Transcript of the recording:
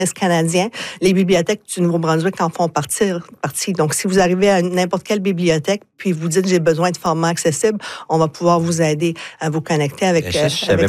canadien. Les bibliothèques du Nouveau-Brunswick en font partie. Donc, si vous arrivez à n'importe quelle bibliothèque, puis vous dites j'ai besoin de formats accessibles, on va pouvoir vous aider à vous connecter avec